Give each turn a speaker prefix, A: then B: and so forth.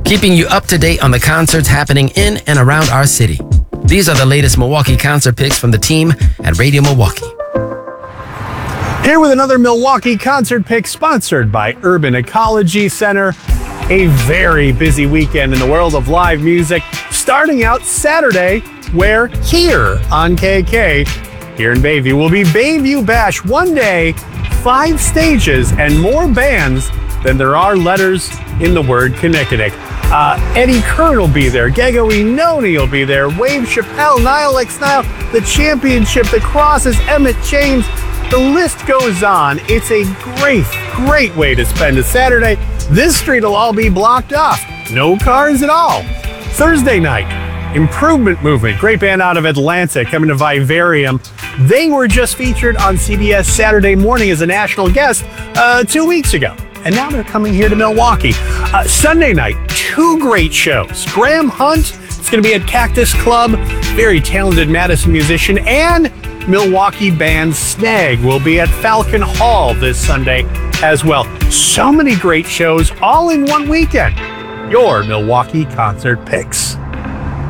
A: keeping you up to date on the concerts happening in and around our city. These are the latest Milwaukee concert picks from the team at Radio Milwaukee.
B: Here with another Milwaukee concert pick sponsored by Urban Ecology Center. A very busy weekend in the world of live music, starting out Saturday, where here on KK, here in Bayview, will be Bayview Bash. One day, 5 stages, and more bands than there are letters in the word Kinnikinnick. Eddie Kern will be there, Gego Inoni will be there, Wave Chappelle, Nile X Nile, The Championship, The Crosses, Emmett James. The list goes on. It's a great way to spend a Saturday. This street will all be blocked off. No cars at all. Thursday night, Improvement Movement, great band out of Atlanta, coming to Vivarium. They were just featured on CBS Saturday Morning as a national guest 2 weeks ago. And now they're coming here to Milwaukee. Sunday night, 2 great shows. Graham Hunt is going to be at Cactus Club, very talented Madison musician, and Milwaukee band Snag will be at Falcon Hall this Sunday as well. So many great shows all in one weekend. Your Milwaukee concert picks.